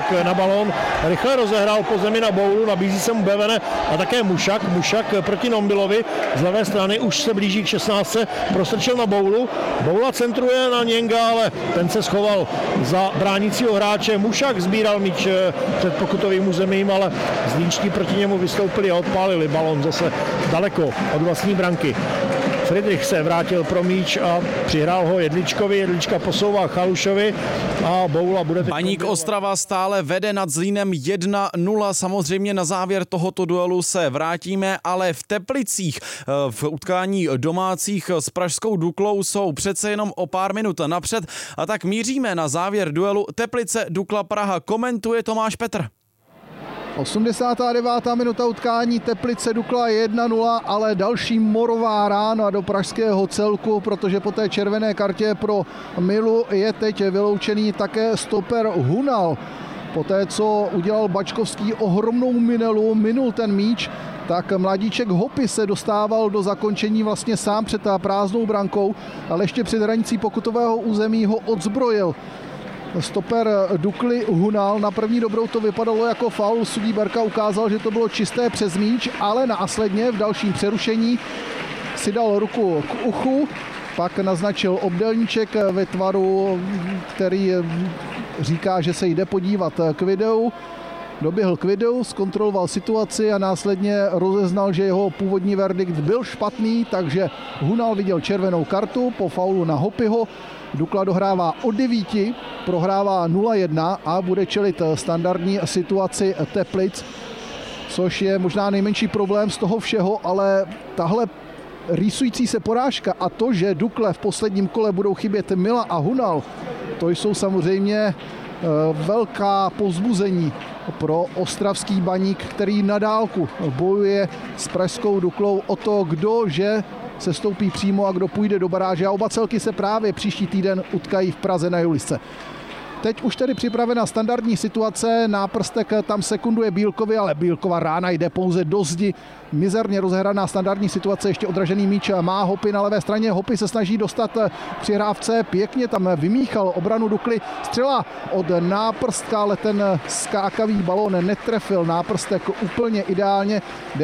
Mušak na balón, rychle rozehrál po zemi na Boulu, nabízí se mu Bevene a také Mušak proti Nombilovi z levé strany, už se blíží k 16, prostrčil na Boulu, Boula centruje na Něnga, ale ten se schoval za bránícího hráče, Mušak sbíral míč před pokutovým územím, ale Zlínští proti němu vystoupili a odpálili balón zase daleko od vlastní branky. Friedrich se vrátil pro míč a přihrál ho Jedličkovi, Jedlička posouvá Chalušovi a Boula bude teď... Baník Ostrava stále vede nad Zlínem 1-0, samozřejmě na závěr tohoto duelu se vrátíme, ale v Teplicích v utkání domácích s pražskou Duklou jsou přece jenom o pár minut napřed a tak míříme na závěr duelu Teplice Dukla Praha. Komentuje Tomáš Petr. 89. minuta utkání Teplice Dukla 1-0, ale další morová rána do pražského celku, protože po té červené kartě pro Milu je teď vyloučený také stoper Hunal. Poté, co udělal Bačkovský ohromnou minul ten míč, tak mladíček Hopi se dostával do zakončení vlastně sám před prázdnou brankou, ale ještě před hranicí pokutového území ho odzbrojil stoper Dukly Hunal. Na první dobrou to vypadalo jako faul, sudí Berka ukázal, že to bylo čisté přes míč, ale následně v dalším přerušení si dal ruku k uchu, pak naznačil obdélníček ve tvaru, který říká, že se jde podívat k videu. Doběhl k videu, zkontroloval situaci a následně rozeznal, že jeho původní verdikt byl špatný, takže Hunal viděl červenou kartu po faulu na Hopiho. Dukla dohrává o 9, prohrává 0-1 a bude čelit standardní situaci Teplic, což je možná nejmenší problém z toho všeho, ale tahle rýsující se porážka a to, že Dukle v posledním kole budou chybět Mila a Hunal, to jsou samozřejmě velká povzbuzení pro ostravský Baník, který na dálku bojuje s pražskou Duklou o to, kdo že se stoupí přímo a kdo půjde do baráže. A oba celky se právě příští týden utkají v Praze na Julisce. Teď už tedy připravena standardní situace, náprstek tam sekunduje Bílkovi, ale Bílkova rána jde pouze do zdi. Mizerně rozehraná standardní situace, ještě odražený míč má Hopi na levé straně. Hopi se snaží dostat přihrávce, pěkně tam vymíchal obranu Dukly. Střela od náprstka, ale ten skákavý balón netrefil náprstek úplně ideálně.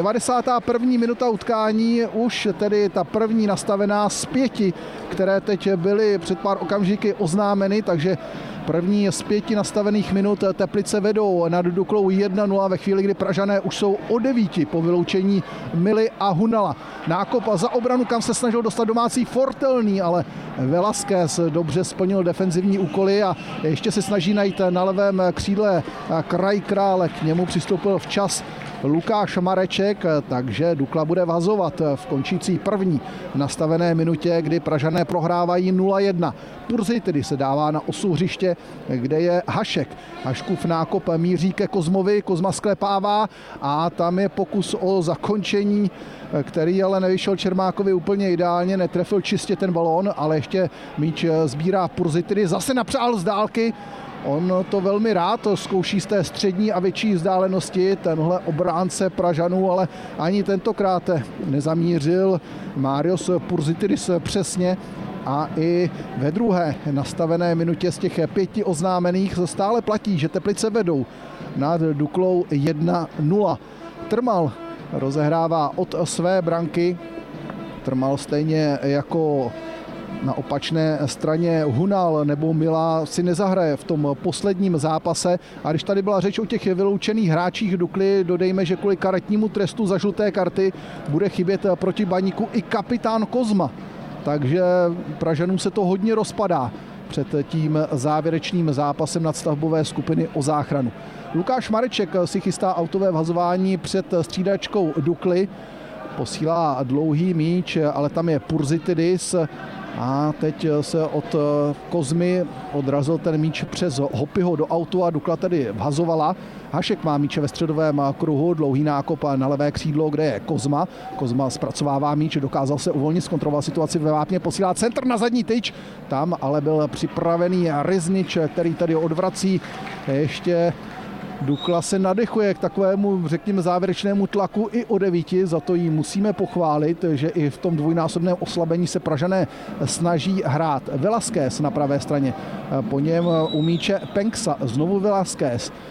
91. minuta utkání, už tedy ta první nastavená z 5, které teď byly před pár okamžiky oznámeny, takže první z 5 nastavených minut Teplice vedou nad Duklou 1-0 ve chvíli, kdy Pražané už jsou o 9 po vyloučení Mily a Hunala. Nákop za obranu, kam se snažil dostat domácí Fortelný, ale Velasquez dobře splnil defenzivní úkoly a ještě se snaží najít na levém křídle kraj krále. K němu přistoupil včas Lukáš Mareček, takže Dukla bude vazovat v končící první nastavené minutě, kdy Pražané prohrávají 0-1. Purzy tedy se dává na osu hřiště, kde je Hašek. Haškův nákop míří ke Kozmovi, Kozma sklepává a tam je pokus o zakončení, který ale nevyšel Čermákovi úplně ideálně, netrefil čistě ten balón, ale ještě míč sbírá Purzy, tedy zase napřál z dálky. On to velmi rád zkouší z té střední a větší vzdálenosti, tenhle obránce Pražanů, ale ani tentokrát nezamířil Marios Purzitidis přesně. A i ve druhé nastavené minutě z těch 5 oznámených stále platí, že Teplice vedou nad Duklou 1-0. Trmal rozehrává od své branky. Trmal stejně jako na opačné straně Hunal nebo Mila si nezahraje v tom posledním zápase. A když tady byla řeč o těch vyloučených hráčích Dukly, dodejme, že kvůli karetnímu trestu za žluté karty bude chybět proti Baníku i kapitán Kozma. Takže Pražanům se to hodně rozpadá před tím závěrečným zápasem nadstavbové skupiny o záchranu. Lukáš Mareček si chystá autové vhazování před střídačkou Dukly. Posílá dlouhý míč, ale tam je Purzitidis. A teď se od Kozmy odrazil ten míč přes Hopiho do autu a Dukla tedy vhazovala. Hašek má míče ve středovém kruhu, dlouhý nákop na levé křídlo, kde je Kozma. Kozma zpracovává míč, dokázal se uvolnit, zkontroloval situaci ve vápně, posílá centr na zadní tyč. Tam ale byl připravený Riznič, který tady odvrací. Ještě Dukla se nadechuje k takovému, řekněme, závěrečnému tlaku i o 9, za to jí musíme pochválit, že i v tom dvojnásobném oslabení se Pražané snaží hrát. Velasquez na pravé straně, po něm u míče Penksa, znovu Velasquez,